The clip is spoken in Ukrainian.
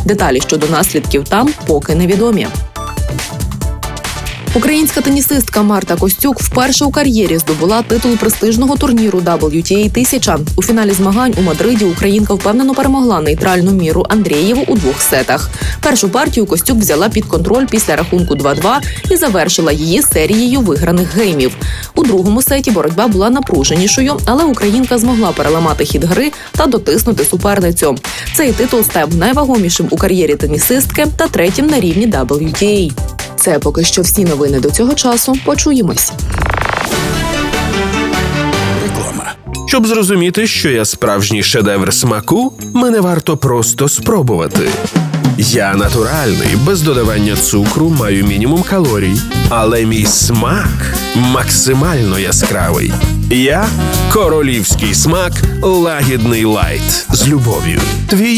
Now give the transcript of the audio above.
Деталі щодо наслідків там поки невідомі. Українська тенісистка Марта Костюк вперше у кар'єрі здобула титул престижного турніру WTA 1000. У фіналі змагань у Мадриді українка впевнено перемогла нейтральну Міру Андрієву у 2 сетах. Першу партію Костюк взяла під контроль після рахунку 2-2 і завершила її серією виграних геймів. У другому сеті боротьба була напруженішою, але українка змогла переламати хід гри та дотиснути суперницю. Цей титул став найвагомішим у кар'єрі тенісистки та третім на рівні WTA. Це поки що всі новини до цього часу. Почуємось. Реклама. Щоб зрозуміти, що я справжній шедевр смаку, мене варто просто спробувати. Я натуральний, без додавання цукру, маю мінімум калорій. Але мій смак максимально яскравий. Я – королівський смак лагідний лайт. З любов'ю. Твій